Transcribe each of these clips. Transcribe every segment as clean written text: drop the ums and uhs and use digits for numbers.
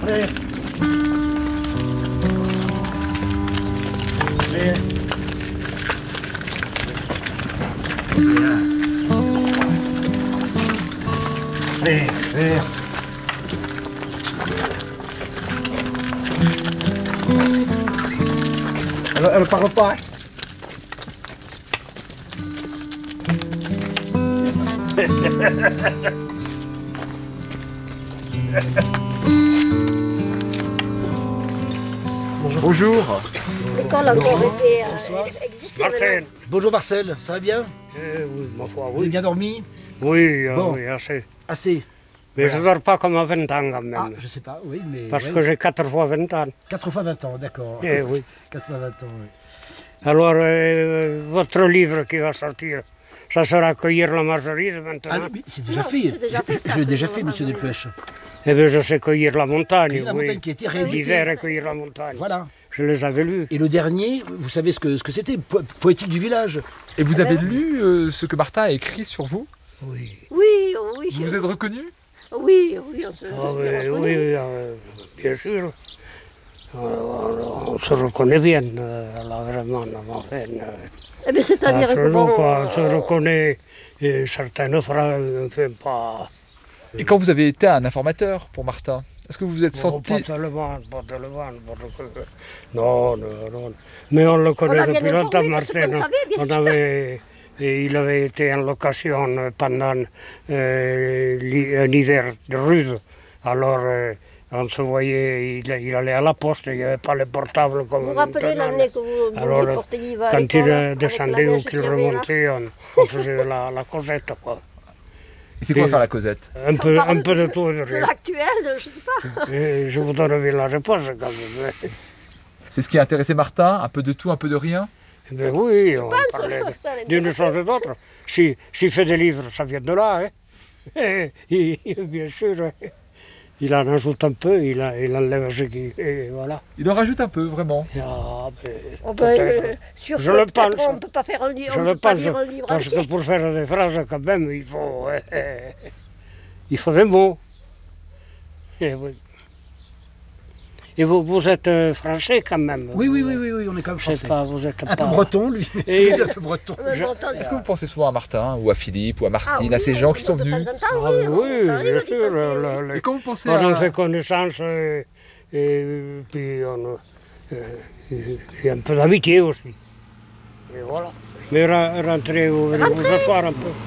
Elle parle pas. Bonjour. L'école a encore existé. Marcel. Bonjour Marcel, ça va bien? Oui, ma foi, Vous avez oui. bien dormi? Oui, Bon. oui, assez. Assez. Mais Voilà. je ne dors pas comme à 20 ans quand même. Ah, je sais pas, oui, mais... Parce ouais. que j'ai 4 fois 20 ans. 4 fois 20 ans, d'accord. Eh oui. 4 fois 20 ans, oui. Alors, votre livre qui va sortir, ça sera Cueillir la margeride maintenant. Ah, mais c'est déjà Non, fait. c'est déjà fait, ça, Je l'ai déjà Cueillir fait, la monsieur margeride. Delpech. Eh bien, je sais cueillir la montagne, Cueillir la oui. montagne qui a été réédité. L'hiver et cueillir la montagne. Voilà. Je les avais lus. Et le dernier, vous savez ce que c'était, Poétique du village. Et vous Ah avez ben lu ce que Martin a écrit sur vous? Oui. Oui, oui. Vous vous êtes reconnu? Oui, oui, on se, Ah on se oui, reconnaît. oui, bien sûr. On se reconnaît bien, là, vraiment, enfin. Eh bien, c'est-à-dire que Entre nous, bon... quoi, on se reconnaît certaines phrases, enfin, pas... Et quand vous avez été un informateur pour Martin, est-ce que vous vous êtes Bon, senti... pas tellement, parce que... Non, non, non. Mais on le On connaît l'a bien depuis longtemps, informé de ce Martin. qu'on savait, bien On sûr. avait... Et il avait été en location pendant un hiver rude. Alors, on se voyait, il allait à la poste, il n'y avait pas les portables comme Vous vous rappelez maintenant. l'année que vous Alors, veniez porter Yves à quand l'école, il avec la descendait ou neige qu'il qu'il y avait là? remontait, on faisait la causette, quoi. Et c'est quoi faire la causette? Un peu parle de tout et de De rien. l'actuel, je sais pas. Et je vous donnerai la réponse quand même. C'est ce qui a intéressé Martin? Un peu de tout, un peu de rien? Eh bien oui, on pense, parlait ça d'une l'intéresse. chose et d'autre. S'il fait des livres, ça vient de là. Hein. Bien sûr, il en ajoute un peu, il enlève ce qui... Et voilà. Il en rajoute un peu, vraiment. Ah, ben, On peut, peut-être. sur Je le pense. on ne peut pas faire un livre, Je on le peut pas pense, lire un livre parce entier. que pour faire des phrases, quand même, il faut des mots. Et, oui. Et vous êtes français quand même. Oui, on est quand même Je sais français. pas, vous êtes Un peu pas... breton, lui. Et- Un peu breton. Je- Est-ce que vous pensez souvent à Martin, ou à Philippe, ou à Ah Martine, oui, à ces gens qui sont de venus? temps en temps, Ah oui, oui, ça arrive bien d'y sûr. penser, oui. Et quand vous pensez On à... en fait connaissance et puis il y a un peu d'amitié aussi. Et voilà. Mais rentrez, vous asseoir un peu.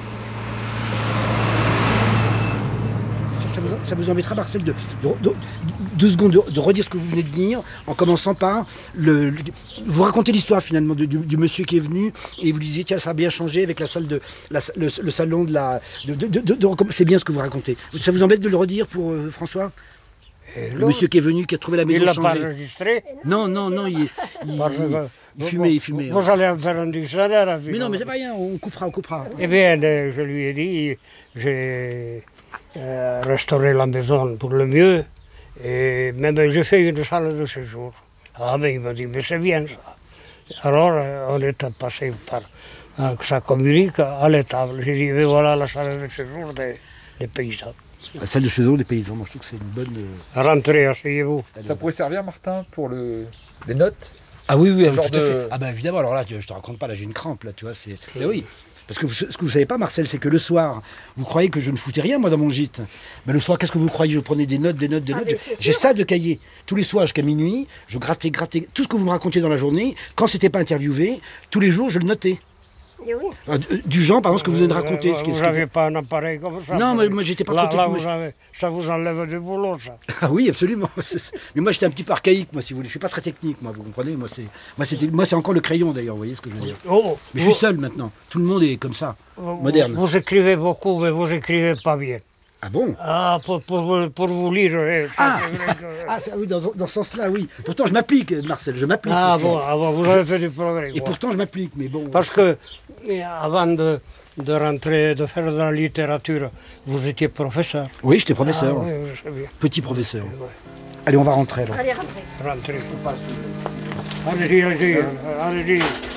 Ça vous embêtera, Marcel, de 2 secondes de redire ce que vous venez de dire, en commençant par vous racontez l'histoire finalement du monsieur qui est venu et vous disiez tiens ça a bien changé avec la salle le salon de la c'est bien ce que vous racontez. Ça vous embête de le redire pour François? Le monsieur qui est venu, qui a trouvé la Il maison ne l'a pas changée. enregistré. Non, il Parce que fumait, il fumait. Vous allez en faire un dictionnaire. Mais non, mais c'est pas rien, on coupera. Eh bien, je lui ai dit, j'ai restauré la maison pour le mieux et même j'ai fait une salle de séjour. Ah ben il m'a dit, mais c'est bien ça. Alors on est passé par, que ça communique à l'étable. J'ai dit, mais voilà la salle de séjour des paysans. La salle de séjour des paysans, moi je trouve que c'est une bonne... Rentrez, asseyez-vous. Ça pourrait servir, Martin, pour des notes? Ah oui, Ce tout genre à de- fait. Ah bah évidemment, alors là, je te raconte pas, là j'ai une crampe, là, tu vois, c'est... Ben oui, parce que ce que vous savez pas, Marcel, c'est que le soir, vous croyez que je ne foutais rien, moi, dans mon gîte. Mais le soir, qu'est-ce que vous croyez? Je prenais des notes. mais c'est J'ai sûr. ça de cahier. Tous les soirs, jusqu'à minuit, je grattais, tout ce que vous me racontiez dans la journée, quand c'était pas interviewé, tous les jours, je le notais. Et oui. Du genre, par exemple, ce que vous venez de raconter. Vous n'avez pas un appareil comme ça? Non, mais moi, j'étais pas là, trop là, technique. ça vous enlève du boulot, ça. Ah oui, absolument. Mais moi, j'étais un petit peu archaïque, moi, si vous voulez. Je suis pas très technique, moi, vous comprenez. Moi, c'est encore le crayon, d'ailleurs, vous voyez ce que je veux dire. Oh, Mais je suis seul maintenant. Tout le monde est comme ça, moderne. Vous écrivez beaucoup, mais vous écrivez pas bien. Ah bon? Ah, pour vous lire. Ah, ça, oui, dans ce sens-là, oui. Pourtant, je m'applique, Marcel, je m'applique. Ah pourtant. bon, vous avez fait du progrès. Et quoi. pourtant, je m'applique, mais bon. Parce que avant de rentrer, de faire de la littérature, vous étiez professeur. Oui, j'étais professeur. Ah, oui, je sais bien. Petit professeur. Allez, on va rentrer, alors. Allez, rentrez. Rentrez. Allez-y, allez-y, allez-y.